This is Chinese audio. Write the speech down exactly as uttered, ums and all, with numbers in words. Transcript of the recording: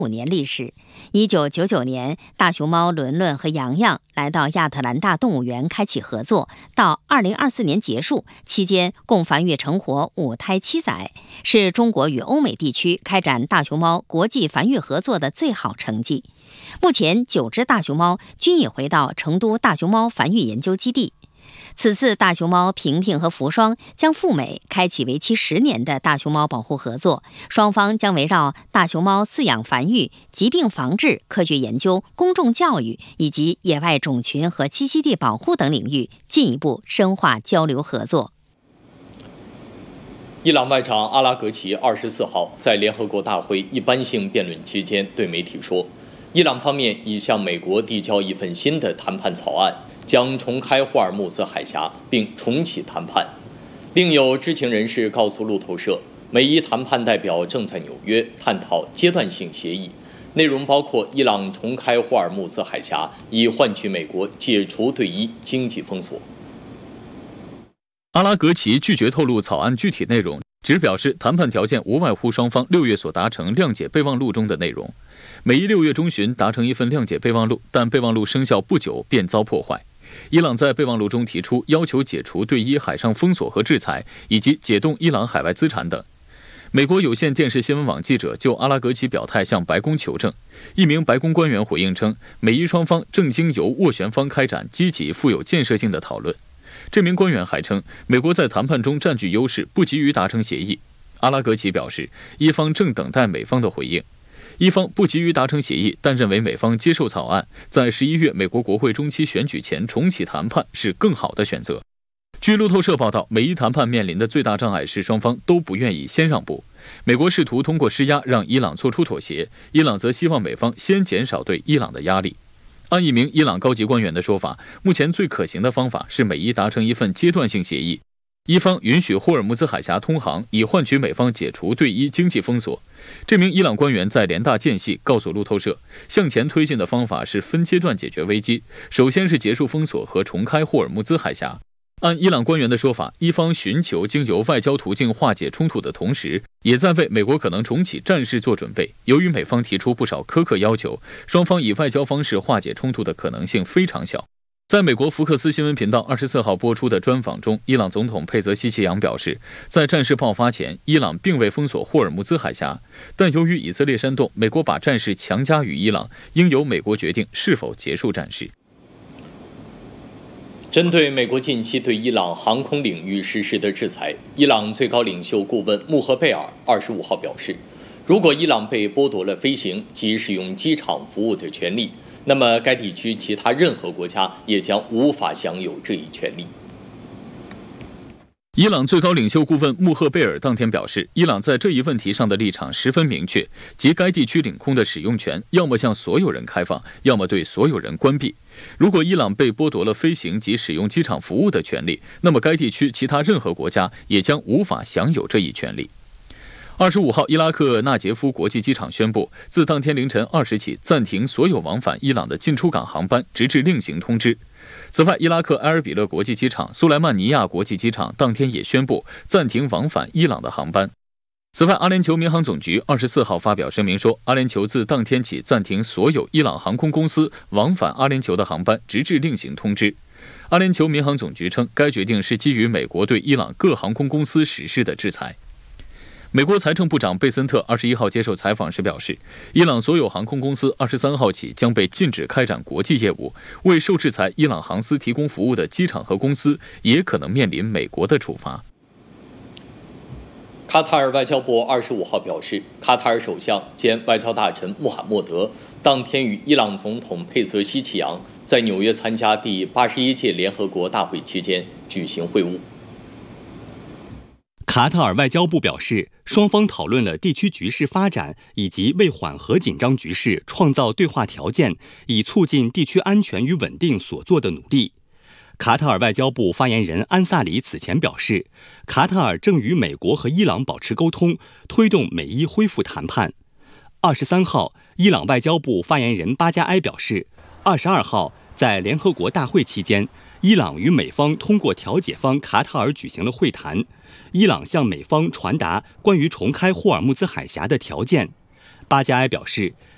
五年历史。一九九九年，大熊猫伦伦和洋洋来到亚特兰大动物园开启合作，到二零二四年结束，期间共繁育成活五胎七载，是中国与欧美地区开展大熊猫国际繁育合作的最好成绩。目前，九只大熊猫均已回到成都大熊猫繁育研究基地。此次大熊猫平平和福双将赴美开启为期十年的大熊猫保护合作，双方将围绕大熊猫饲养繁育、疾病防治、科学研究、公众教育以及野外种群和栖息地保护等领域进一步深化交流合作。 伊朗外长阿拉格齐二十四号在联合国大会一般性辩论期间对媒体说，伊朗方面已向美国递交一份新的谈判草案，将重开霍尔木兹海峡并重启谈判。另有知情人士告诉路透社，美伊谈判代表正在纽约探讨阶段性协议，内容包括伊朗重开霍尔木兹海峡，以换取美国解除对伊经济封锁。 阿拉格齐拒绝透露草案具体内容，只表示谈判条件无外乎双方六月所达成谅解备忘录中的内容。美伊六月中旬达成一份谅解备忘录，但备忘录生效不久便遭破坏。伊朗在备忘录中提出要求解除对伊海上封锁和制裁，以及解冻伊朗海外资产等。美国有线电视新闻网记者就阿拉格齐表态向白宫求证，一名白宫官员回应称，美伊双方正经由斡旋方开展积极富有建设性的讨论。这名官员还称，美国在谈判中占据优势，不急于达成协议。阿拉格齐表示，伊方正等待美方的回应。伊方不急于达成协议，但认为美方接受草案，在十一月美国国会中期选举前重启谈判是更好的选择。据路透社报道，美伊谈判面临的最大障碍是双方都不愿意先让步。美国试图通过施压让伊朗做出妥协，伊朗则希望美方先减少对伊朗的压力。按一名伊朗高级官员的说法，目前最可行的方法是美伊达成一份阶段性协议，伊方允许霍尔木兹海峡通航，以换取美方解除对伊经济封锁。这名伊朗官员在联大间隙告诉路透社，向前推进的方法是分阶段解决危机，首先是结束封锁和重开霍尔木兹海峡。按伊朗官员的说法，伊方寻求经由外交途径化解冲突的同时，也在为美国可能重启战事做准备。由于美方提出不少苛刻要求，双方以外交方式化解冲突的可能性非常小。在美国福克斯新闻频道二十四号播出的专访中，伊朗总统佩泽西奇扬表示，在战事爆发前，伊朗并未封锁霍尔木兹海峡，但由于以色列煽动美国把战事强加于伊朗，应由美国决定是否结束战事。 针对美国近期对伊朗航空领域实施的制裁，伊朗最高领袖顾问穆赫贝尔二十五号表示，如果伊朗被剥夺了飞行及使用机场服务的权利，那么该地区其他任何国家也将无法享有这一权利。 伊朗最高领袖顾问穆赫贝尔当天表示，伊朗在这一问题上的立场十分明确，即该地区领空的使用权要么向所有人开放，要么对所有人关闭。如果伊朗被剥夺了飞行及使用机场服务的权利，那么该地区其他任何国家也将无法享有这一权利。二十五号，伊拉克纳杰夫国际机场宣布，自当天凌晨二时起暂停所有往返伊朗的进出港航班，直至另行通知。此外，伊拉克埃尔比勒国际机场、苏莱曼尼亚国际机场当天也宣布暂停往返伊朗的航班。此外，阿联酋民航总局二十四号发表声明说，阿联酋自当天起暂停所有伊朗航空公司往返阿联酋的航班，直至另行通知。阿联酋民航总局称，该决定是基于美国对伊朗各航空公司实施的制裁。美国财政部长贝森特二十一号接受采访时表示，伊朗所有航空公司二十三号起将被禁止开展国际业务，为受制裁伊朗航司提供服务的机场和公司也可能面临美国的处罚。 卡塔尔外交部二十五号表示，卡塔尔首相兼外交大臣穆罕默德当天与伊朗总统佩泽西奇扬在纽约参加第八十一届联合国大会期间举行会晤。 卡塔尔外交部表示，双方讨论了地区局势发展以及为缓和紧张局势创造对话条件，以促进地区安全与稳定所做的努力。卡塔尔外交部发言人安萨里此前表示，卡塔尔正与美国和伊朗保持沟通，推动美伊恢复谈判。二十三号，伊朗外交部发言人巴加埃表示，二十二号在联合国大会期间，伊朗与美方通过调解方卡塔尔举行了会谈，伊朗向美方传达关于重开霍尔木兹海峡的条件。巴加埃表示，